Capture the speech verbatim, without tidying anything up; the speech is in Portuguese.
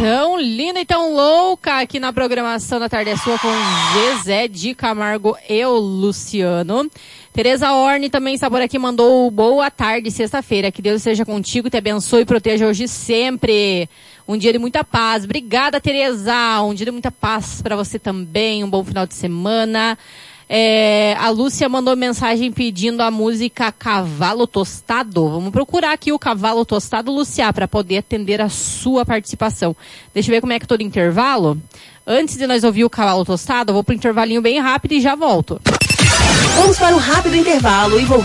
Tão linda e tão louca aqui na programação da Tarde é Sua com Zezé de Camargo e o Luciano. Tereza Orne também está por aqui, mandou boa tarde, sexta-feira. Que Deus seja contigo, te abençoe e proteja hoje sempre. Um dia de muita paz. Obrigada, Tereza. Um dia de muita paz para você também. Um bom final de semana. É, a Lúcia mandou mensagem pedindo a música Cavalo Tostado. Vamos procurar aqui o Cavalo Tostado, Lúcia, para poder atender a sua participação. Deixa eu ver como é que tô no intervalo. Antes de nós ouvir o Cavalo Tostado, eu vou pro intervalinho bem rápido e já volto. Vamos para um rápido intervalo e voltamos.